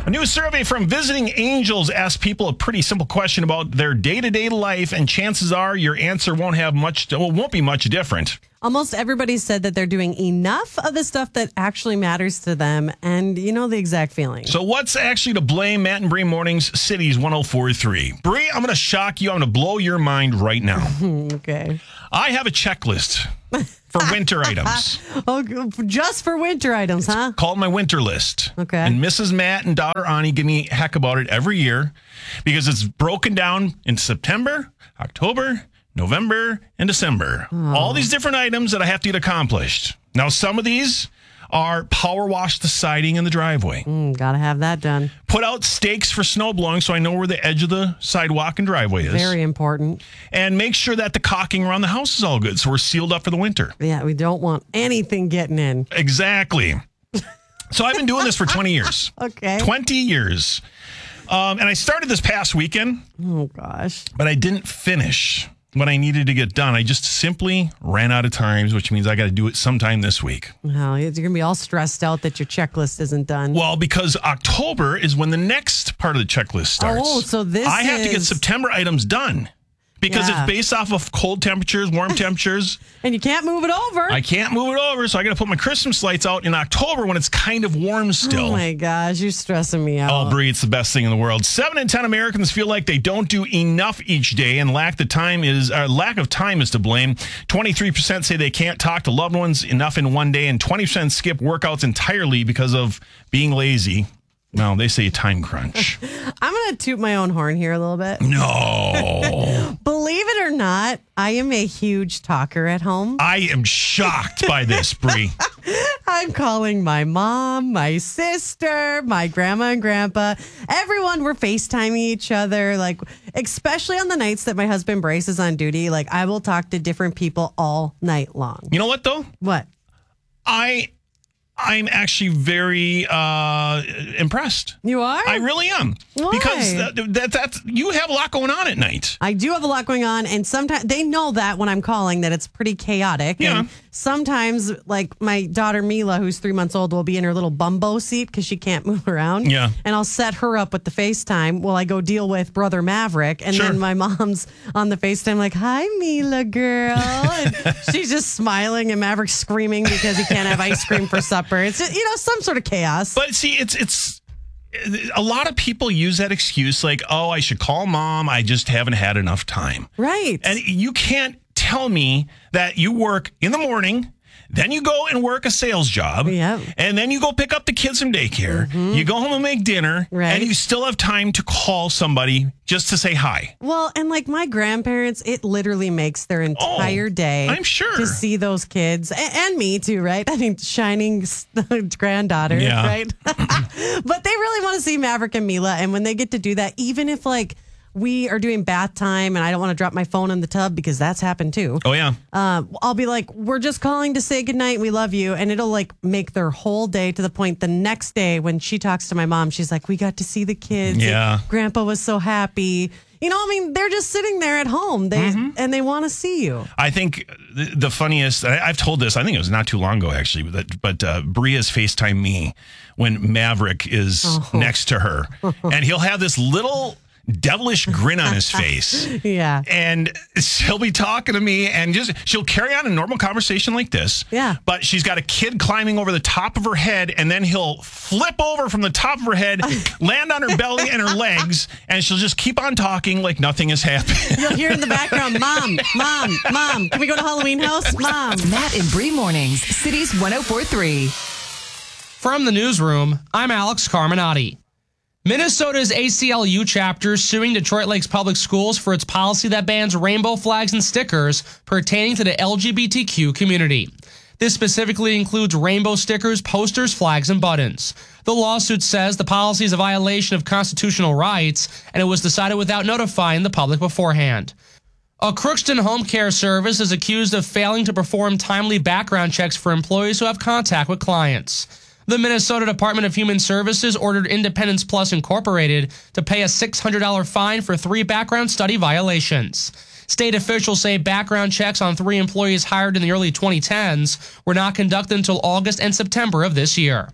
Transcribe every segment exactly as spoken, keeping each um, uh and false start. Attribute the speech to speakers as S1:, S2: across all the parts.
S1: A new survey from Visiting Angels asked people a pretty simple question about their day-to-day life, and chances are your answer won't have much, well, won't be much different.
S2: Almost everybody said that they're doing enough of the stuff that actually matters to them, and you know the exact feeling.
S1: So what's actually to blame? Matt and Bree Mornings, Cities one oh four point three. Bree, I'm going to shock you. I'm going to blow your mind right now.
S2: Okay.
S1: I have a checklist for winter items.
S2: Oh, just for winter items,
S1: it's
S2: huh?
S1: called my winter list.
S2: Okay.
S1: And Missus Matt and daughter Ani give me heck about it every year because it's broken down in September, October, November, and December. Oh. All these different items that I have to get accomplished. Now, some of these are power wash the siding in the driveway.
S2: Mm, gotta have that done.
S1: Put out stakes for snow blowing so I know where the edge of the sidewalk and driveway is.
S2: Very important.
S1: And make sure that the caulking around the house is all good so we're sealed up for the winter.
S2: Yeah, we don't want anything getting in.
S1: Exactly. So I've been doing this for twenty years.
S2: Okay.
S1: twenty years. Um, and I started this past weekend.
S2: Oh, gosh.
S1: But I didn't finish what I needed to get done. I just simply ran out of time, which means I got to do it sometime this week.
S2: Well, you're going to be all stressed out that your checklist isn't done.
S1: Well, because October is when the next part of the checklist starts.
S2: Oh, so this
S1: I have
S2: is...
S1: to get September items done because
S2: yeah.
S1: it's based off of cold temperatures, warm temperatures.
S2: And you can't move it over.
S1: I can't move it over, so I got to put my Christmas lights out in October when it's kind of warm still.
S2: Oh, my gosh. You're stressing me out.
S1: Oh, Bree, it's the best thing in the world. Seven in ten Americans feel like they don't do enough each day, and lack the time is uh, lack of time is to blame. twenty-three percent say they can't talk to loved ones enough in one day, and twenty percent skip workouts entirely because of being lazy. Well, they say time crunch.
S2: I'm going to toot my own horn here a little bit.
S1: No.
S2: Believe it or not, I am a huge talker at home.
S1: I am shocked by this, Bree.
S2: I'm calling my mom, my sister, my grandma and grandpa. Everyone, we're FaceTiming each other. Like, especially on the nights that my husband Bryce is on duty. Like, I will talk to different people all night long.
S1: You know what, though?
S2: What?
S1: I... I'm actually very uh, impressed.
S2: You are?
S1: I really am.
S2: Why?
S1: Because that, that that's you have a lot going on at night.
S2: I do have a lot going on, and sometimes they know that when I'm calling that it's pretty chaotic.
S1: Yeah.
S2: And sometimes, like my daughter Mila, who's three months old, will be in her little bumbo seat because she can't move around.
S1: Yeah.
S2: And I'll set her up with the FaceTime while I go deal with brother Maverick, and
S1: Sure.
S2: then my mom's on the FaceTime like, "Hi, Mila, girl," and she's just smiling, and Maverick's screaming because he can't have ice cream for supper. It's just, you know, some sort of chaos.
S1: But see, it's it's a lot of people use that excuse like, oh, I should call mom. I just haven't had enough time.
S2: Right.
S1: And you can't tell me that you work in the morning, then you go and work a sales job,
S2: Yep.
S1: and then you go pick up the kids from daycare. Mm-hmm. You go home and make dinner,
S2: right.
S1: and you still have time to call somebody just to say hi.
S2: Well, and like my grandparents, it literally makes their entire
S1: oh,
S2: day.
S1: I'm sure.
S2: To see those kids, and, and me too, right? I mean, shining granddaughter,
S1: yeah.
S2: right? But they really want to see Maverick and Mila, and when they get to do that, even if like we are doing bath time and I don't want to drop my phone in the tub because that's happened too.
S1: Oh, yeah.
S2: Uh, I'll be like, we're just calling to say goodnight. We love you. And it'll like make their whole day to the point the next day when she talks to my mom, she's like, we got to see the kids.
S1: Yeah.
S2: And Grandpa was so happy. You know, I mean, they're just sitting there at home they mm-hmm. and they want to see you.
S1: I think the, the funniest, I, I've told this, I think it was not too long ago actually, but, but uh, Bree has FaceTimed me when Maverick is oh. next to her. And he'll have this little devilish grin on his face.
S2: Yeah.
S1: And she'll be talking to me and just she'll carry on a normal conversation like this.
S2: Yeah.
S1: But she's got a kid climbing over the top of her head, and then he'll flip over from the top of her head, land on her belly and her legs, and she'll just keep on talking like nothing has happened.
S2: You'll hear in the background, Mom, Mom, Mom, can we go to Halloween House? Mom.
S3: Matt and Bree Mornings, Cities one oh four point three.
S4: From the newsroom, I'm Alex Carminati. Minnesota's A C L U chapter is suing Detroit Lakes Public Schools for its policy that bans rainbow flags and stickers pertaining to the L G B T Q community. This specifically includes rainbow stickers, posters, flags, and buttons. The lawsuit says the policy is a violation of constitutional rights, and it was decided without notifying the public beforehand. A Crookston home care service is accused of failing to perform timely background checks for employees who have contact with clients. The Minnesota Department of Human Services ordered Independence Plus Incorporated to pay a six hundred dollars fine for three background study violations. State officials say background checks on three employees hired in the early twenty tens were not conducted until August and September of this year.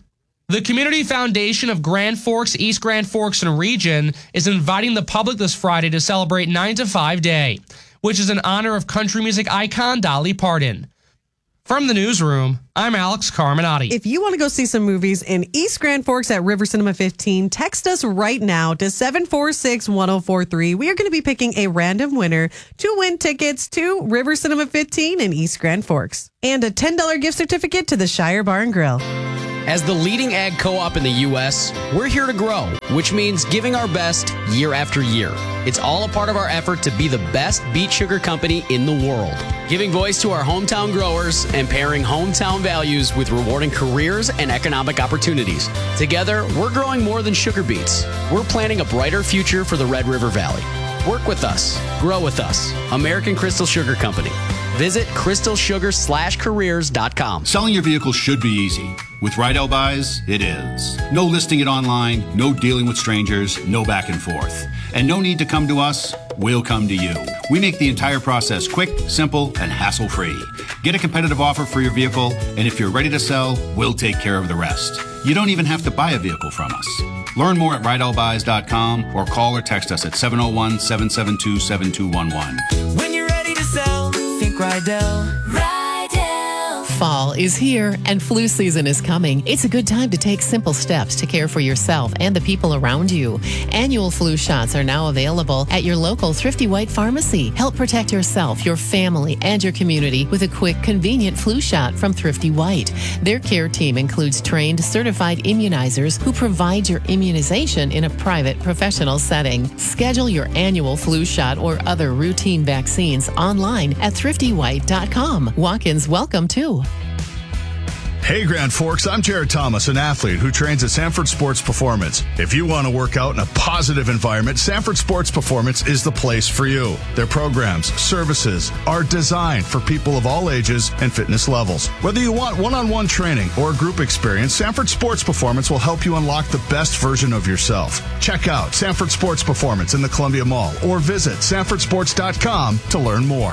S4: The Community Foundation of Grand Forks, East Grand Forks, and Region is inviting the public this Friday to celebrate nine to five Day, which is in honor of country music icon Dolly Parton. From the newsroom, I'm Alex Carminati.
S2: If you want to go see some movies in East Grand Forks at River Cinema fifteen, text us right now to seven four six, one zero four three. We are going to be picking a random winner to win tickets to River Cinema fifteen in East Grand Forks and a ten dollars gift certificate to the Shire Bar and Grill.
S5: As the leading ag co-op in the U S, we're here to grow, which means giving our best year after year. It's all a part of our effort to be the best beet sugar company in the world, giving voice to our hometown growers and pairing hometown values with rewarding careers and economic opportunities. Together, we're growing more than sugar beets. We're planning a brighter future for the Red River Valley. Work with us. Grow with us. American Crystal Sugar Company. Visit crystal sugar slash careers dot com.
S6: Selling your vehicle should be easy. With Rydell Buys, it is. No listing it online, no dealing with strangers, no back and forth. And no need to come to us, we'll come to you. We make the entire process quick, simple, and hassle-free. Get a competitive offer for your vehicle, and if you're ready to sell, we'll take care of the rest. You don't even have to buy a vehicle from us. Learn more at rydell buys dot com or call or text us at seven oh one, seven seven two, seven two one one.
S7: When you're ready to sell, think Rydell. Rydell.
S8: Fall is here and flu season is coming. It's a good time to take simple steps to care for yourself and the people around you. Annual flu shots are now available at your local Thrifty White pharmacy. Help protect yourself, your family, and your community with a quick, convenient flu shot from Thrifty White. Their care team includes trained, certified immunizers who provide your immunization in a private, professional setting. Schedule your annual flu shot or other routine vaccines online at thrifty white dot com. Walk-ins welcome too.
S9: Hey Grand Forks, I'm Jared Thomas, an athlete who trains at Sanford Sports Performance. If you want to work out in a positive environment, Sanford Sports Performance is the place for you. Their programs, services are designed for people of all ages and fitness levels. Whether you want one-on-one training or group experience, Sanford Sports Performance will help you unlock the best version of yourself. Check out Sanford Sports Performance in the Columbia Mall or visit sanford sports dot com to learn more.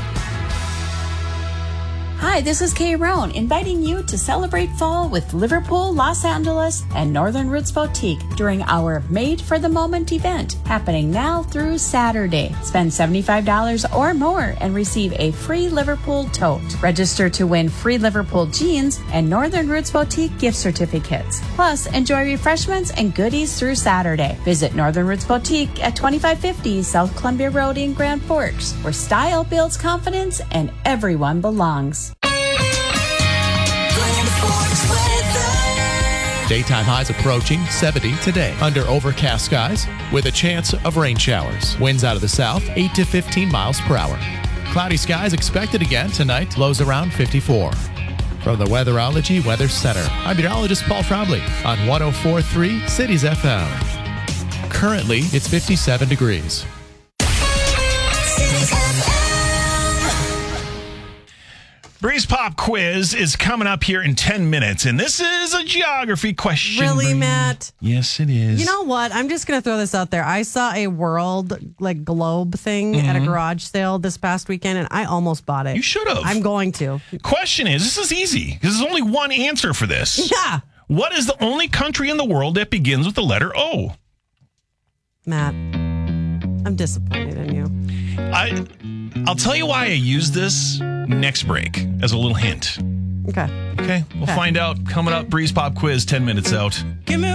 S10: Hi, this is Kay Roan, inviting you to celebrate fall with Liverpool, Los Angeles, and Northern Roots Boutique during our Made for the Moment event, happening now through Saturday. Spend seventy-five dollars or more and receive a free Liverpool tote. Register to win free Liverpool jeans and Northern Roots Boutique gift certificates. Plus, enjoy refreshments and goodies through Saturday. Visit Northern Roots Boutique at twenty-five fifty South Columbia Road in Grand Forks, where style builds confidence and everyone belongs.
S11: Daytime highs approaching seventy today under overcast skies with a chance of rain showers. Winds out of the south, eight to fifteen miles per hour. Cloudy skies expected again tonight, lows around fifty-four. From the Weatherology Weather Center, I'm meteorologist Paul Trombley on one oh four point three Cities F M. Currently, it's fifty-seven degrees.
S1: Breeze Pop quiz is coming up here in ten minutes, and this is a geography question.
S2: Really,
S1: Bree.
S2: Matt?
S1: Yes, it is.
S2: You know what? I'm just going to throw this out there. I saw a world like globe thing
S1: Mm-hmm.
S2: at a garage sale this past weekend, and I almost bought it.
S1: You should have.
S2: I'm going to.
S1: Question is, this is easy, because there's only one answer for this.
S2: Yeah.
S1: What is the only country in the world that begins with the letter O?
S2: Matt, I'm disappointed in you.
S1: I, I'll tell you why I use this next break as a little hint.
S2: Okay.
S1: Okay, we'll
S2: Okay.
S1: find out coming up. Breeze Pop quiz, ten minutes out.
S7: Give me